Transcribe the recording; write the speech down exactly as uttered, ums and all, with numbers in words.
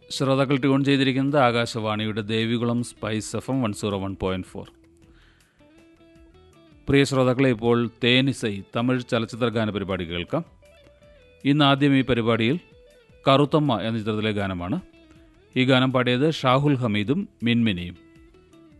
ശ്രോതാക്കൾ ട്യൂൺ ചെയ്തിരിക്കുന്നത് ആകാശവാണിയുടെ Devikulam spice F M one zero one point four. പ്രിയ ശ്രോതാക്കളെ, ഇപ്പോൾ തേനിസൈ തമിഴ് ചലച്ചിത്ര ഗാന പരിപാടി കേൾക്കാം. ഇന്ന് ആദ്യം ഈ പരിപാടിയിൽ കറുത്തമ്മ എന്ന ചിത്രത്തിലെ ഗാനമാണ്. ഈ ഗാനം പാടിയത് ഷാഹുൽ ഹമീദും മിൻമിനിയും.